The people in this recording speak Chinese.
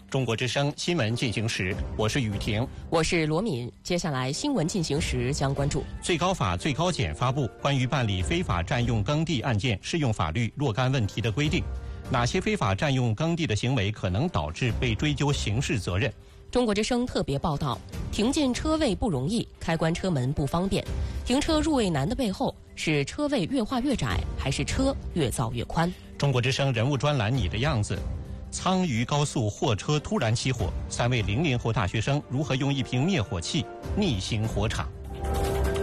中国之声新闻进行时，我是雨婷， 我是罗敏。接下来新闻进行时将关注最高法、最高检发布关于办理非法占用耕地案件适用法律若干问题的规定，哪些非法占用耕地的行为可能导致被追究刑事责任？ 中国之声特别报道：停进车位不容易，开关车门不方便。停车入位难的背后，是车位越画越窄，还是车越造越宽？ 中国之声人物专栏《你的样子》。沧渝高速货车突然起火，3位00后大学生如何用一瓶灭火器逆行火场？